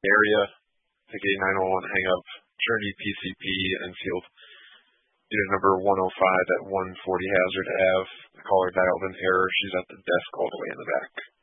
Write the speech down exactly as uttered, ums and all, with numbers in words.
area. Take a nine one one hang up. Trinity P C P Enfield. Unit number one oh five at one forty Hazard Ave. The caller dialed in error. She's at the desk all the way in the back.